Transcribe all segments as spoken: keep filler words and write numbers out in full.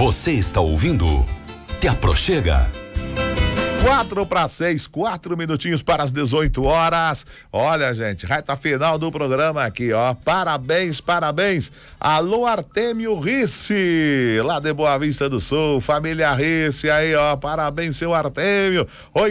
Você está ouvindo Te Aproxega. Quatro para seis, quatro minutinhos para as dezoito horas. Olha, gente, reta final do programa aqui, ó. Parabéns, parabéns. Alô, Artêmio Risse, lá de Boa Vista do Sul, família Risse aí, ó. Parabéns, seu Artêmio.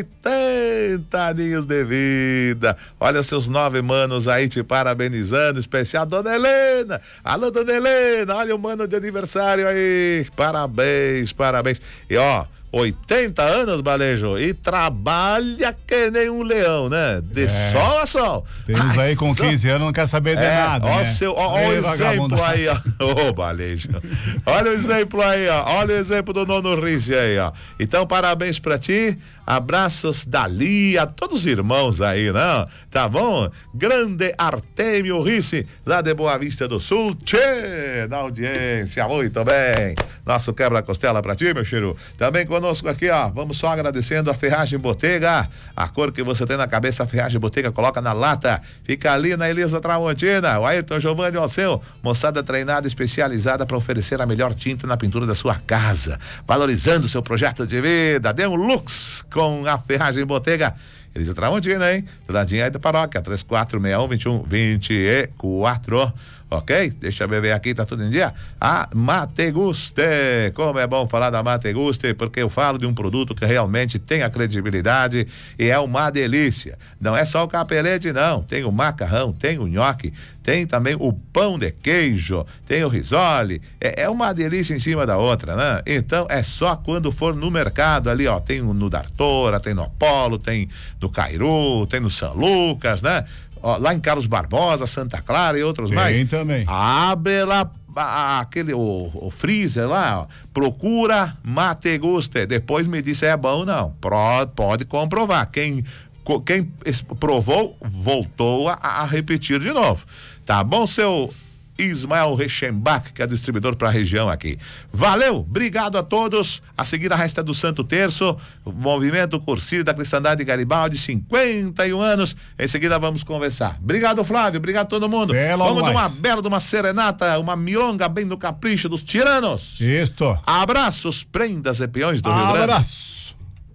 oitenta aninhos de vida. Olha, seus nove manos aí te parabenizando. Especial Dona Helena. Alô, Dona Helena. Olha o mano de aniversário aí. Parabéns, parabéns. E ó, oitenta anos, Balejo, e trabalha que nem um leão, né? De é. sol a sol. Tem uns aí com quinze anos, não quer saber de é, nada, ó, né? Seu, ó, ó o exemplo aí, ó. Ô, oh, Balejo. Olha o exemplo aí, ó. Olha o exemplo do nono Risse aí, ó. Então, parabéns pra ti. Abraços dali a todos os irmãos aí, né? Tá bom? Grande Artêmio Risse, lá de Boa Vista do Sul, tchê, na audiência, muito bem. Nosso quebra-costela pra ti, meu cheiro. Também conosco aqui, ó, vamos só agradecendo a Ferragem Botega, a cor que você tem na cabeça, a Ferragem Botega coloca na lata, fica ali na Elisa Tramontina, o Ayrton Giovanni Alceu, moçada treinada, especializada para oferecer a melhor tinta na pintura da sua casa, valorizando seu projeto de vida. Dê um lux com a Ferragem Botega. Elisa Tramontina, hein? Do ladinho aí da paróquia, três quatro seis um, dois um dois quatro. Ok? Deixa eu ver aqui, tá tudo em dia? A Mateguste, como é bom falar da Mateguste, porque eu falo de um produto que realmente tem a credibilidade e é uma delícia. Não é só o capelete, não. Tem o macarrão, tem o nhoque, tem também o pão de queijo, tem o risole. É, é uma delícia em cima da outra, né? Então é só quando for no mercado ali, ó. Tem no Dartora, tem no Apolo, tem no Cairu, tem no São Lucas, né? Ó, lá em Carlos Barbosa, Santa Clara e outros tem mais. Tem também. Abre lá a, aquele, o, o freezer lá, ó, procura Mateguste. Depois me diz se é bom ou não. Pro, pode comprovar. Quem, quem provou, voltou a, a repetir de novo. Tá bom, seu Ismael Rechenbach, que é distribuidor para a região aqui. Valeu, obrigado a todos. A seguir a resta do Santo Terço, o movimento Cursilho da Cristandade Garibaldi, cinquenta e um anos. Em seguida vamos conversar. Obrigado, Flávio, obrigado a todo mundo. É, vamos mais. de uma bela, de uma serenata, uma milonga bem no capricho dos tiranos. Isto. Abraços, prendas e peões do Rio Grande. Abraço.